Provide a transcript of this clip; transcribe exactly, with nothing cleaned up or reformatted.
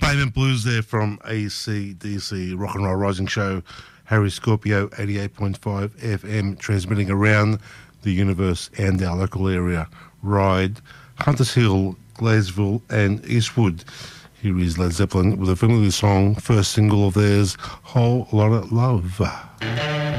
Pavement Blues there from A C D C, Rock and Roll Rising Show. Harry Scorpio, eighty-eight point five F M, transmitting around the universe and our local area. Ryde, Hunters Hill, Gladesville and Eastwood. Here is Led Zeppelin with a familiar song, first single of theirs, Whole Lotta Love.